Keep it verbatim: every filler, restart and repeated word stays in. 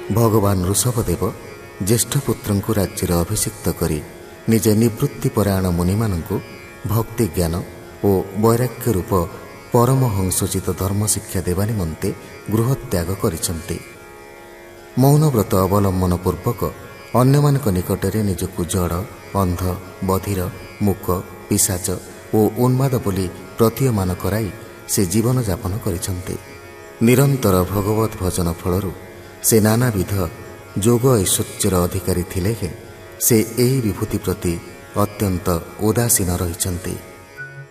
ଭଗବାନ ଋଷଭଦେବ ଜ୍ୟେଷ୍ଠ ପୁତ୍ରଙ୍କୁ ରାଜ୍ୟରେ ଅଭିଷିକ୍ତ କରି ନିଜେ ନିବୃତ୍ତି ପରାୟଣ ମୁନିମାନଙ୍କୁ ଭକ୍ତି ଜ୍ଞାନ ଓ ବୈରାଗ୍ୟ ରୂପ ପରମହଂସୋଚିତ ଧର୍ମ ଶିକ୍ଷା ଦେବା ନିମନ୍ତେ ଗୃହତ୍ୟାଗ କରିଛନ୍ତି। ମୌନବ୍ରତ ଅବଲମ୍ବନ ପୂର୍ବକ ଅନ୍ୟମାନଙ୍କ ନିକଟରେ ନିଜକୁ ଜଡ଼, ଅନ୍ଧ, ବଧିର, ମୂକ, ପିଶାଚ ଓ ଉନ୍ମାଦ ବୋଲି ପ୍ରତୀୟମାନ କରାଇ ସେ ଜୀବନଯାପନ କରିଛନ୍ତି। ନିରନ୍ତର ଭଗବତ ଭଜନ ଫଳରୁ ସେ ନାନାବିଧ ଯୋଗ ଐଶ୍ୱର୍ଯ୍ୟର ଅଧିକାରୀ ଥିଲେ ହେଁ ସେ ଏହି ବିଭୂତି ପ୍ରତି ଅତ୍ୟନ୍ତ ଉଦାସୀନ ରହିଛନ୍ତି।